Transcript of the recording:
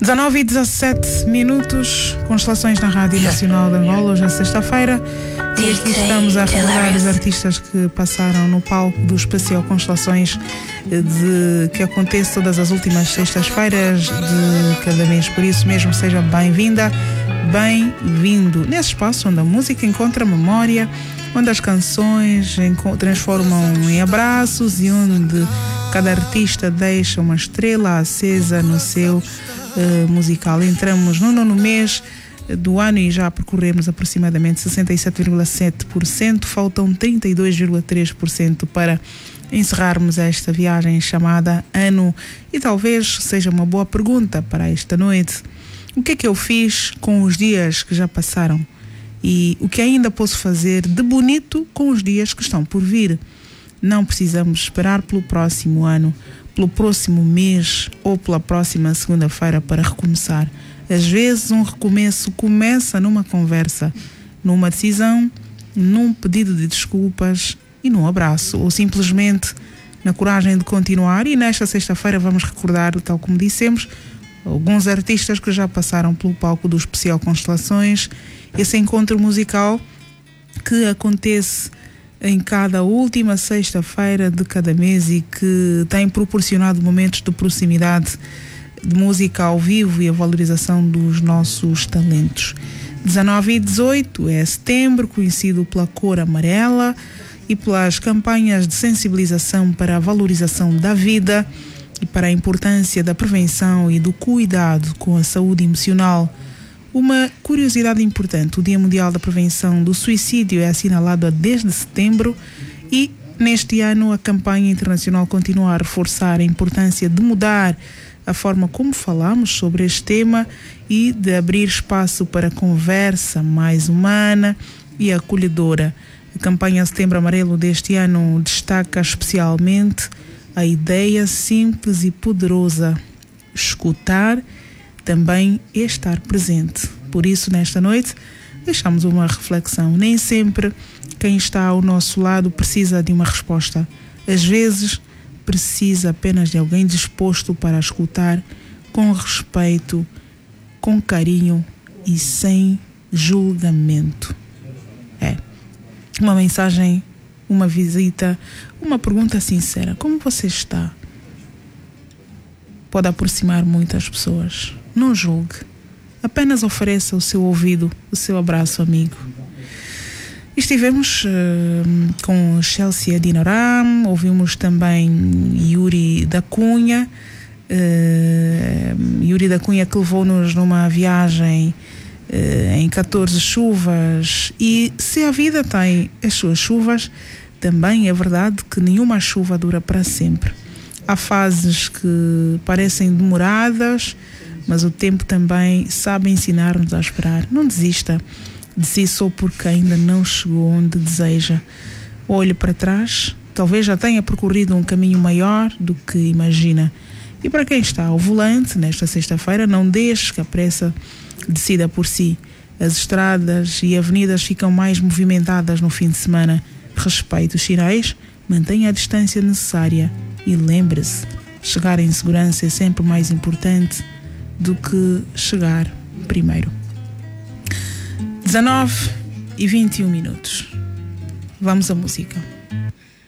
19h17, constelações na Rádio Nacional de Angola, hoje é sexta-feira. E aqui estamos a recordar os artistas que passaram no palco do especial Constelações que acontece todas as últimas sextas-feiras de cada mês. Por isso mesmo, seja bem-vinda, bem-vindo nesse espaço onde a música encontra memória, onde as canções transformam em abraços e onde cada artista deixa uma estrela acesa no seu musical. Entramos no nono mês do ano e já percorremos aproximadamente 67,7%, faltam 32,3% para encerrarmos esta viagem chamada ano. E talvez seja uma boa pergunta para esta noite: o que é que eu fiz com os dias que já passaram? E o que ainda posso fazer de bonito com os dias que estão por vir? Não precisamos esperar pelo próximo ano, pelo próximo mês ou pela próxima segunda-feira para recomeçar. Às vezes um recomeço começa numa conversa, numa decisão, num pedido de desculpas e num abraço, ou simplesmente na coragem de continuar. E nesta sexta-feira vamos recordar, tal como dissemos, alguns artistas que já passaram pelo palco do especial Constelações, esse encontro musical que acontece em cada última sexta-feira de cada mês e que tem proporcionado momentos de proximidade, de música ao vivo e a valorização dos nossos talentos. 19 e 18 é setembro, conhecido pela cor amarela e pelas campanhas de sensibilização para a valorização da vida e para a importância da prevenção e do cuidado com a saúde emocional. Uma curiosidade importante: o Dia Mundial da Prevenção do Suicídio é assinalado desde setembro e neste ano a campanha internacional continua a reforçar a importância de mudar a forma como falamos sobre este tema e de abrir espaço para conversa mais humana e acolhedora. A campanha Setembro Amarelo deste ano destaca especialmente a ideia simples e poderosa: escutar também é estar presente. Por isso, nesta noite, deixamos uma reflexão. Nem sempre quem está ao nosso lado precisa de uma resposta. Às vezes, precisa apenas de alguém disposto para escutar com respeito, com carinho e sem julgamento. É uma mensagem, uma visita, uma pergunta sincera: como você está? Pode aproximar muitas pessoas. Não julgue, apenas ofereça o seu ouvido, o seu abraço amigo. Estivemos com Chelsea Adinoram, ouvimos também Yuri da Cunha, que levou-nos numa viagem em 14 chuvas. E se a vida tem as suas chuvas, também é verdade que nenhuma chuva dura para sempre. Há fases que parecem demoradas, mas o tempo também sabe ensinar-nos a esperar. Não desista de si só porque ainda não chegou onde deseja. Olhe para trás, talvez já tenha percorrido um caminho maior do que imagina. E para quem está ao volante nesta sexta-feira, não deixe que a pressa decida por si. As estradas e avenidas ficam mais movimentadas no fim de semana. Respeite os sinais, mantenha a distância necessária e lembre-se: chegar em segurança é sempre mais importante do que chegar primeiro. 19 e 21 minutos. Vamos à música.